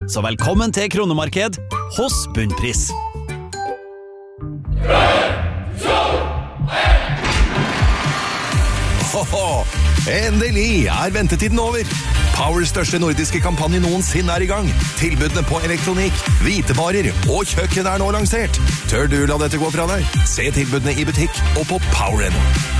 Så velkommen til Kronemarked hos Bunnpris. Endelig ventetiden over. Powers største nordiske kampanje noensinne I gang. Tilbudene på elektronikk, hvitevarer og kjøkken nå lansert. Tør du la dette gå fra deg? Se tilbudene I butikk og på Power.no.